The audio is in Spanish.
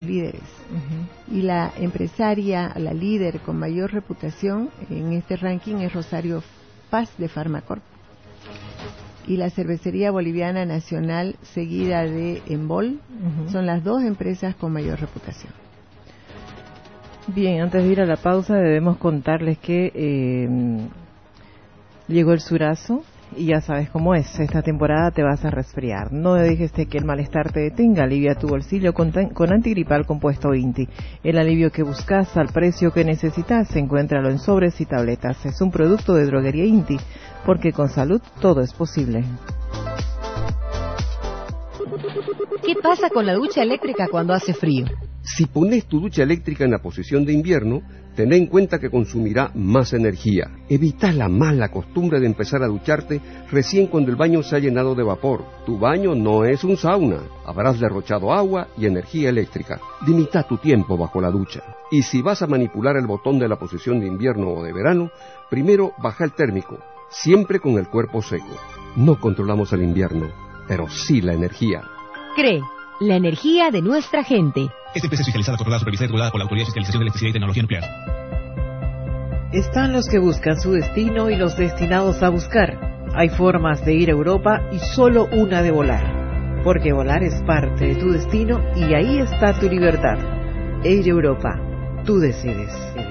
líderes. Y la empresaria, la líder con mayor reputación en este ranking es Rosario Paz de Farmacorp. Y la cervecería boliviana nacional, seguida de Embol, son las dos empresas con mayor reputación. Bien, antes de ir a la pausa debemos contarles que llegó el surazo y ya sabes cómo es, esta temporada te vas a resfriar. No dejes que el malestar te detenga, alivia tu bolsillo con antigripal compuesto INTI. El alivio que buscas al precio que necesitas, encuéntralo en sobres y tabletas. Es un producto de droguería INTI, porque con salud todo es posible. ¿Qué pasa con la ducha eléctrica cuando hace frío? Si pones tu ducha eléctrica en la posición de invierno, ten en cuenta que consumirá más energía. Evita la mala costumbre de empezar a ducharte recién cuando el baño se ha llenado de vapor. Tu baño no es un sauna. Habrás derrochado agua y energía eléctrica. Limita tu tiempo bajo la ducha. Y si vas a manipular el botón de la posición de invierno o de verano, primero baja el térmico, siempre con el cuerpo seco. No controlamos el invierno, pero sí la energía. CRE, la energía de nuestra gente. SPC fiscalizada, controlada, supervisada y regulada por la Autoridad de Fiscalización de Electricidad y Tecnología Nuclear. Están los que buscan su destino y los destinados a buscar. Hay formas de ir a Europa y solo una de volar. Porque volar es parte de tu destino y ahí está tu libertad. Air Europa, tú decides.